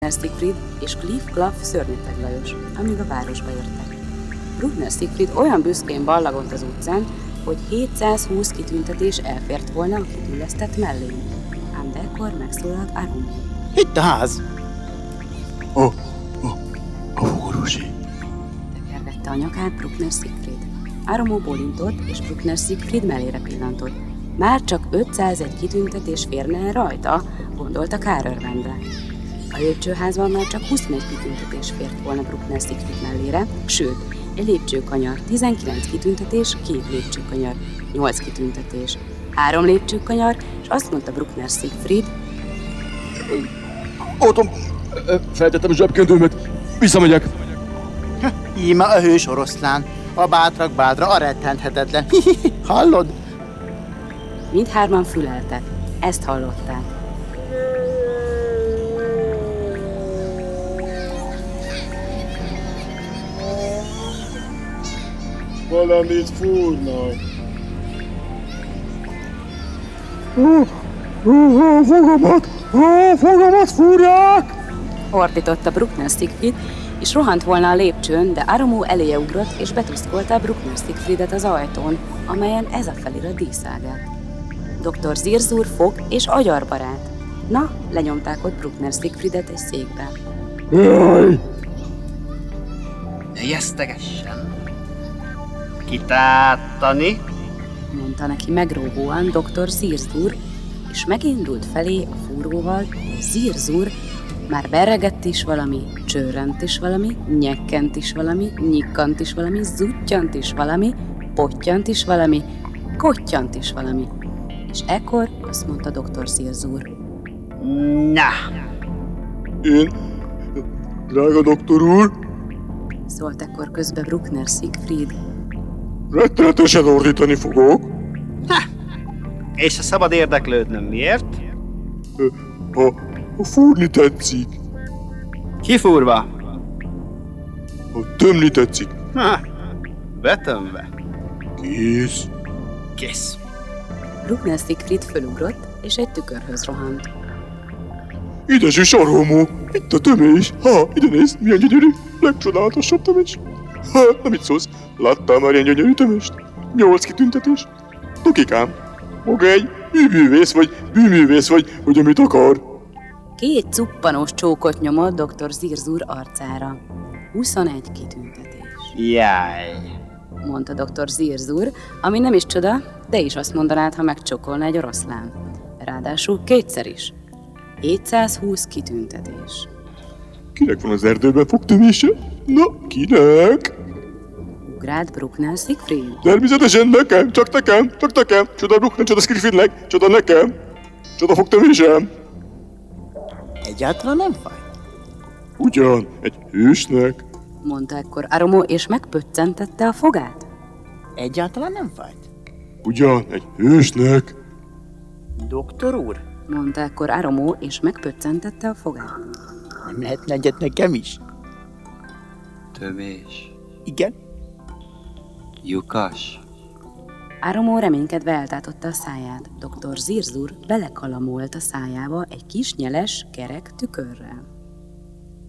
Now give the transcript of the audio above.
Siegfried és Cliff Claff Szörnyeteg Lajos, amíg a városba értek. Bruckner Siegfried olyan büszkén ballagott az utcán, hogy 720 kitüntetés elfért volna a kidüllesztett mellén. Ám de ekkor megszólalt Arum. Itt a ház! A fúrusi. Tekergette a nyakát Bruckner Siegfried. Arumó bólintott, és Bruckner Siegfried mellére pillantott. Már csak 501 kitüntetés férne el rajta, gondolta kárörvendve. A lépcsőházban már csak 21 kitüntetés fért volna Bruckner Siegfried mellére, sőt, egy lépcsőkanyar, 19 kitüntetés, 2 lépcsőkanyar, 8 kitüntetés, 3 lépcsőkanyar, és azt mondta Bruckner Siegfried: Otom, feltettem a zsebkendőmet, visszamegyek. Íme a hős oroszlán, a bátrak bátra, a rettenthetetlen. Hallod? Mindhárman füleltek, ezt hallották. Valamit fúrnak. Fogamat fúrják! Ordította Bruckner Siegfried, és rohant volna a lépcsőn, de Arumó eléje ugrott, és betuszkolta Bruckner Siegfriedet az ajtón, amelyen ez a felirat díszálgett. Dr. Zirzur fog és agyarbarát. Na, lenyomták ott Bruckner Siegfriedet egy székbe. Jaj! Ne jesztegessen! Kitáltani? Mondta neki megróvóan Dr. Zirzur, és megindult felé a fúróval. Zirzur már berregett is valami, csörrent is valami, nyekkent is valami, nyikkant is valami, zuttyant is valami, pottyant is valami, kottyant is valami. És ekkor azt mondta Dr. Zirzur. Na! Én, drága doktor úr, Szólt ekkor közbe Bruckner Siegfried. rettenetesen ordítani fogok. És ha szabad érdeklődnöm, miért? Ha fúrni tetszik, Kifúrva? ha tömni tetszik, Betömve. kész. Kész. Bruckner Siegfried fölugrott, és egy tükörhöz rohant. Édes Arumó, itt a tömés. Ide nézd, milyen gyönyörű, legcsodálatosabb tömés. Nem itt szólsz, láttál már ilyen gyönyörű tömést? 8 kitüntetés. Tukikám, maga egy művész vagy, hogy amit akar. 2 cuppanós csókot nyomott Dr. Zirzur arcára. 21 kitüntetés, Jaj. mondta Dr. Zirzur, ami nem is csoda, de is azt mondanád, ha megcsokolna egy oroszlán. Ráadásul 2-szer is. 720 kitüntetés. Kinek van az erdőben fogtömése? Na, kinek? Ugrált Bruckner Siegfried. Természetesen nekem, csak nekem. Csoda Bruckner, csoda Siegfriednek, csoda nekem. Csoda fogtömésem. Egyáltalán nem fáj. Ugyan, egy hősnek. Mondta ekkor Arumó, és megpöccentette a fogát. Egyáltalán nem fájt. Ugyan, egy hősnek. Doktor úr, Mondta ekkor Arumó, és megpöccentette a fogát. nem lehetne egyet nekem is? Tömés, Igen? lyukas, Arumó reménykedve eltátotta a száját. Dr. Zirzur belekalamolt a szájába egy kis nyeles, kerek tükörrel.